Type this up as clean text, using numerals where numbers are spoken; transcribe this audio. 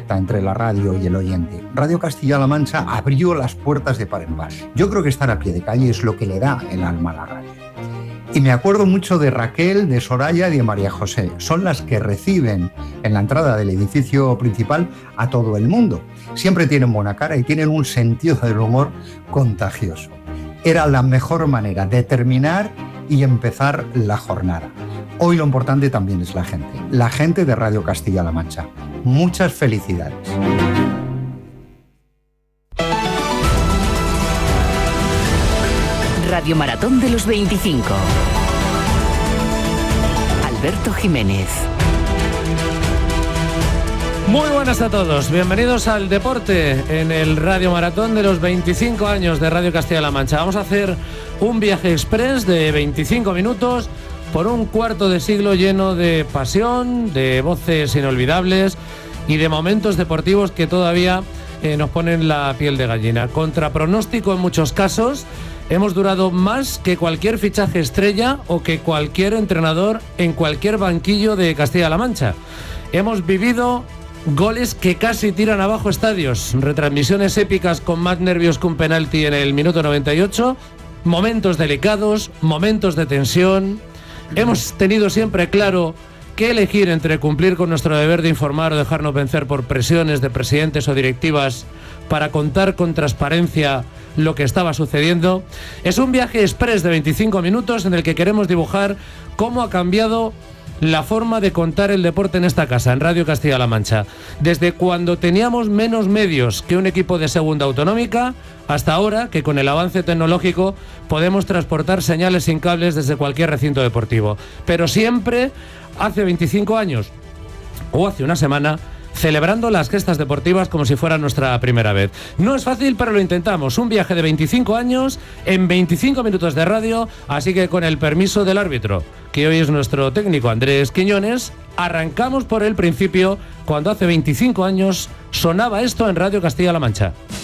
directa entre la radio y el oyente. Radio Castilla-La Mancha abrió las puertas de par en par. Yo creo que estar a pie de calle es lo que le da el alma a la radio. Y me acuerdo mucho de Raquel, de Soraya y de María José. Son las que reciben en la entrada del edificio principal a todo el mundo. Siempre tienen buena cara y tienen un sentido del humor contagioso. Era la mejor manera de terminar y empezar la jornada. Hoy lo importante también es la gente de Radio Castilla-La Mancha. Muchas felicidades. Radio Maratón de los 25. Alberto Jiménez. Muy buenas a todos, bienvenidos al deporte en el Radio Maratón de los 25 años de Radio Castilla-La Mancha. Vamos a hacer un viaje express de 25 minutos por un cuarto de siglo lleno de pasión, de voces inolvidables y de momentos deportivos que todavía nos ponen la piel de gallina. Contra pronóstico en muchos casos, hemos durado más que cualquier fichaje estrella o que cualquier entrenador en cualquier banquillo de Castilla-La Mancha. Hemos vivido goles que casi tiran abajo estadios, retransmisiones épicas con más nervios que un penalti en el minuto 98, momentos delicados, momentos de tensión. Hemos tenido siempre claro qué elegir entre cumplir con nuestro deber de informar o dejarnos vencer por presiones de presidentes o directivas para contar con transparencia lo que estaba sucediendo. Es un viaje express de 25 minutos en el que queremos dibujar cómo ha cambiado la forma de contar el deporte en esta casa, en Radio Castilla-La Mancha. Desde cuando teníamos menos medios que un equipo de segunda autonómica, hasta ahora que con el avance tecnológico podemos transportar señales sin cables desde cualquier recinto deportivo. Pero siempre, hace 25 años o hace una semana, celebrando las gestas deportivas como si fuera nuestra primera vez. No es fácil, pero lo intentamos. Un viaje de 25 años en 25 minutos de radio, así que con el permiso del árbitro, que hoy es nuestro técnico Andrés Quiñones, arrancamos por el principio, cuando hace 25 años sonaba esto en Radio Castilla-La Mancha.